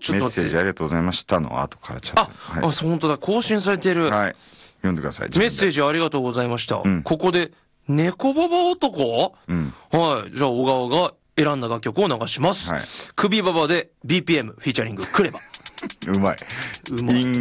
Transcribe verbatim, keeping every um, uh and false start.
ちょっと待って。 メッセージありがとうございましたの後からちゃんと。 あ、はい、あ、本当だ。更新されてる。 はい。読んでください。 メッセージありがとうございました。 うん、 ここで、猫ババ男、 うん、 はい。じゃあ、小川が選んだ楽曲を流します。はい。首ババで ビーピーエム フィーチャリングクレバ。 うまい。 うまい。